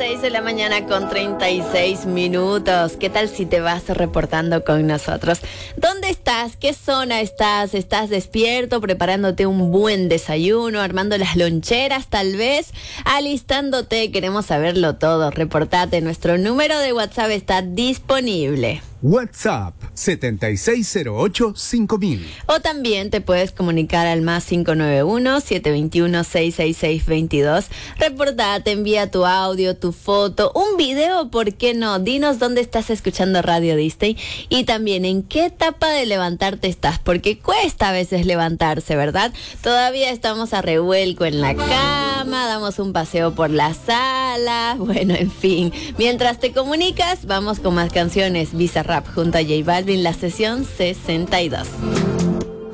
6 de la mañana con 36 minutos. ¿Qué tal si te vas reportando con nosotros? ¿Dónde estás? ¿Qué zona estás? ¿Estás despierto, preparándote un buen desayuno, armando las loncheras tal vez? Alistándote, queremos saberlo todo. Reportate, nuestro número de WhatsApp está disponible. WhatsApp 7608-5000. O también te puedes comunicar al más 591-721-66622. Reportate, envía tu audio, tu foto, un video, ¿por qué no? Dinos dónde estás escuchando Radio Disney y también en qué etapa de levantarte estás, porque cuesta a veces levantarse, ¿verdad? Todavía estamos a revuelco en la cama, damos un paseo por la sala, bueno, en fin. Mientras te comunicas, vamos con más canciones. Bizarrap junto a J Balvin, la sesión 62.